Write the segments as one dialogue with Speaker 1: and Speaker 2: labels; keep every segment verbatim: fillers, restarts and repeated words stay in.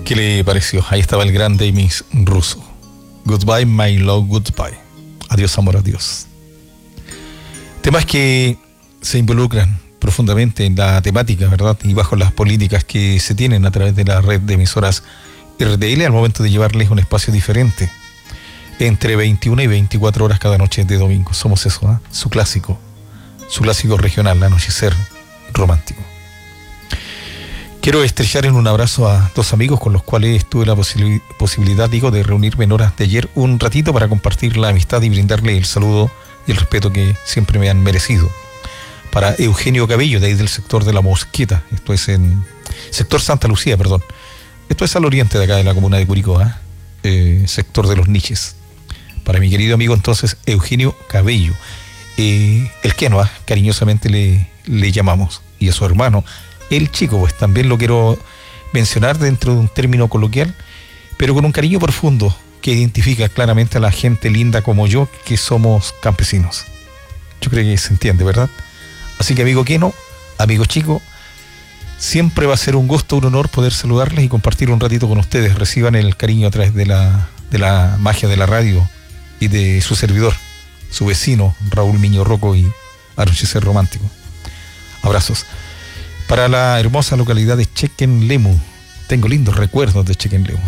Speaker 1: ¿Qué le pareció? Ahí estaba el gran Demis Russo. Goodbye, my love, goodbye. Adiós, amor, adiós. Temas que se involucran profundamente en la temática, ¿verdad? Y bajo las políticas que se tienen a través de la red de emisoras R T L al momento de llevarles un espacio diferente. Entre veintiuna y veinticuatro horas cada noche de domingo. Somos eso, ¿eh? Su clásico. Su clásico regional, Anochecer Romántico. Quiero estrechar en un abrazo a dos amigos con los cuales tuve la posibil- posibilidad, digo, de reunirme en horas de ayer un ratito para compartir la amistad y brindarle el saludo y el respeto que siempre me han merecido. Para Eugenio Cabello, de ahí del sector de La Mosqueta, esto es en sector Santa Lucía, perdón. Esto es al oriente de acá de la comuna de Curicó, ¿eh? Eh, sector de los Niches. Para mi querido amigo entonces Eugenio Cabello, eh, el Keno, ¿eh? Cariñosamente le, le llamamos, y a su hermano el Chico, pues también lo quiero mencionar dentro de un término coloquial, pero con un cariño profundo que identifica claramente a la gente linda como yo, que somos campesinos. Yo creo que se entiende, ¿verdad? Así que amigo Keno, amigo Chico, siempre va a ser un gusto, un honor poder saludarles y compartir un ratito con ustedes. Reciban el cariño a través de la, de la magia de la radio y de su servidor, su vecino Raúl Miño Rocco y Anochecer Romántico. Abrazos. Para la hermosa localidad de Chequenlemu, tengo lindos recuerdos de Chequenlemu.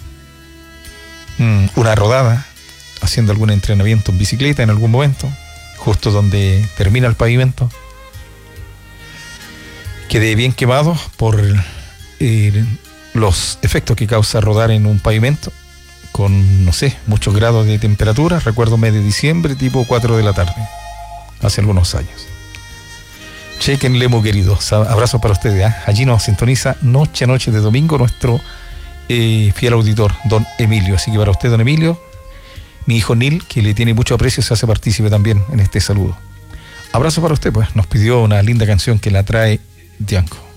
Speaker 1: Mm, una rodada, haciendo algún entrenamiento en bicicleta en algún momento, justo donde termina el pavimento. Quedé bien quemado por eh, los efectos que causa rodar en un pavimento, con, no sé, muchos grados de temperatura. Recuerdo mes de diciembre, tipo cuatro de la tarde, hace algunos años. Chequenlemu, queridos, abrazos para ustedes, ¿eh? Allí nos sintoniza noche a noche de domingo nuestro eh, fiel auditor, don Emilio. Así que para usted, don Emilio, mi hijo Nil, que le tiene mucho aprecio, se hace partícipe también en este saludo. Abrazo para usted, pues nos pidió una linda canción que la trae Dianco.